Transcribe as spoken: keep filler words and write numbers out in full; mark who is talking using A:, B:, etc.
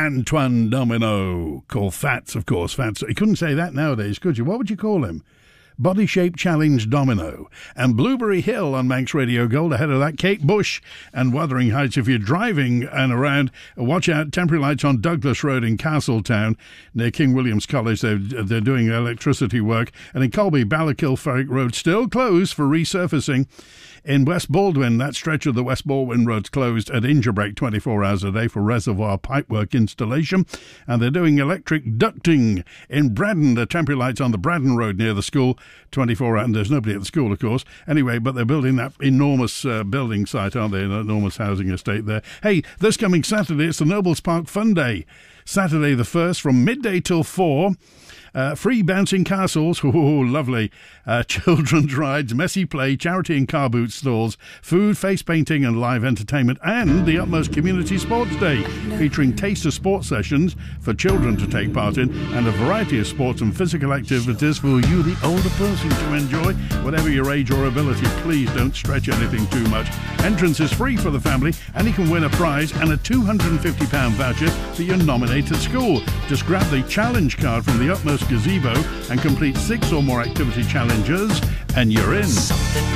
A: Antoine Domino, called Fats, of course. Fats. You couldn't say that nowadays, could you? What would you call him? Body Shape Challenge Domino. And Blueberry Hill on Manx Radio Gold. Ahead of that, Kate Bush and Wuthering Heights. If you're driving and around, watch out. Temporary lights on Douglas Road in Castletown near King William's College. They're, they're doing electricity work. And in Colby, Ballackill Ferrick Road still closed for resurfacing. In West Baldwin, that stretch of the West Baldwin Road's closed at Ingerbreak twenty-four hours a day for reservoir pipework installation. And they're doing electric ducting in Braddon. The temporary lights on the Braddon Road near the school, twenty-four hours. And there's nobody at the school, of course. Anyway, but they're building that enormous uh, building site, aren't they? An enormous housing estate there. Hey, this coming Saturday, it's the Nobles Park Fun Day. Saturday the first from midday till four. Uh, free bouncing castles, oh, lovely. Uh, children's rides, messy play, charity and car boot stalls, food, face painting and live entertainment, and the Utmost Community Sports Day, featuring taster sports sessions for children to take part in, and a variety of sports and physical activities for you, the older person, to enjoy. Whatever your age or ability, please don't stretch anything too much. Entrance is free for the family, and you can win a prize and a two hundred fifty pounds voucher for your nominated school. Just grab the challenge card from the Utmost Gazebo and complete six or more activity challenges and you're in. Something